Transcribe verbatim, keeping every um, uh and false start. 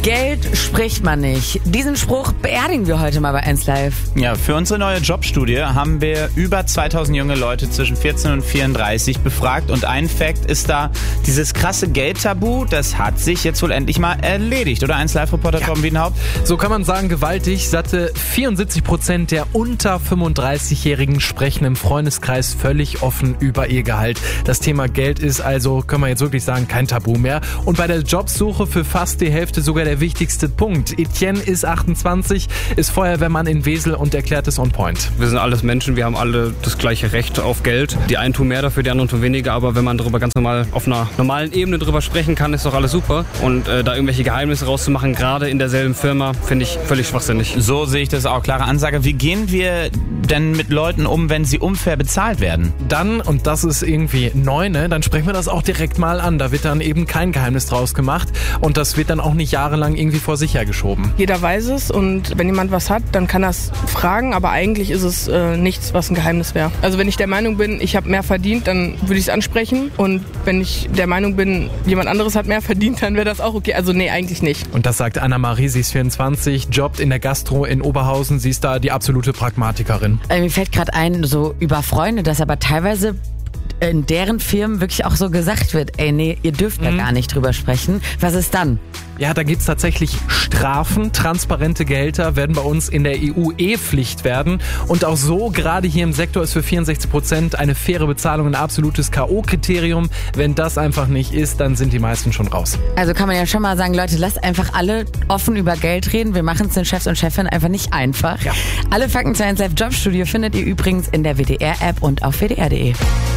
Geld spricht man nicht. Diesen Spruch beerdigen wir heute mal bei eins Live. Ja, für unsere neue Jobstudie haben wir über zweitausend junge Leute zwischen vierzehn und vierunddreißig befragt und ein Fakt ist da, dieses krasse Geldtabu, das hat sich jetzt wohl endlich mal erledigt, oder eins Live-Reporter Torben Wiedenhaupt? So kann man sagen, gewaltig. Satte vierundsiebzig Prozent der unter fünfunddreißigjährigen sprechen im Freundeskreis völlig offen über ihr Gehalt. Das Thema Geld ist also, können wir jetzt wirklich sagen, kein Tabu mehr. Und bei der Jobsuche für fast die Hälfte sogar der wichtigste Punkt. Etienne ist achtundzwanzig, ist Feuerwehrmann in Wesel und erklärt es on point. Wir sind alles Menschen, wir haben alle das gleiche Recht auf Geld. Die einen tun mehr dafür, die anderen tun weniger, aber wenn man darüber ganz normal auf einer normalen Ebene drüber sprechen kann, ist doch alles super. Und äh, da irgendwelche Geheimnisse rauszumachen, gerade in derselben Firma, finde ich völlig schwachsinnig. So sehe ich das auch. Klare Ansage. Wie gehen wir denn mit Leuten um, wenn sie unfair bezahlt werden? Dann, und das ist irgendwie neu, ne, dann sprechen wir das auch direkt mal an. Da wird dann eben kein Geheimnis draus gemacht und das wird dann auch nicht jahrelang irgendwie vor sich hergeschoben. Jeder weiß es und wenn jemand was hat, dann kann er es fragen, aber eigentlich ist es äh, nichts, was ein Geheimnis wäre. Also wenn ich der Meinung bin, ich habe mehr verdient, dann würde ich es ansprechen und wenn ich der Meinung bin, jemand anderes hat mehr verdient, dann wäre das auch okay. Also nee, eigentlich nicht. Und das sagt Anna-Marie, sie ist vierundzwanzig, jobbt in der Gastro in Oberhausen, sie ist da die absolute Pragmatikerin. Äh, mir fällt gerade ein, so über Freunde, dass aber teilweise in deren Firmen wirklich auch so gesagt wird, ey, nee, ihr dürft da mhm. gar nicht drüber sprechen. Was ist dann? Ja, da gibt's tatsächlich Strafen. Transparente Gehälter werden bei uns in der E U eh Pflicht werden. Und auch so, gerade hier im Sektor, ist für vierundsechzig Prozent eine faire Bezahlung ein absolutes K O-Kriterium. Wenn das einfach nicht ist, dann sind die meisten schon raus. Also kann man ja schon mal sagen, Leute, lasst einfach alle offen über Geld reden. Wir machen es den Chefs und Chefinnen einfach nicht einfach. Ja. Alle Fakten zu eins Live Jobstudio findet ihr übrigens in der W D R-App und auf w d r punkt d e.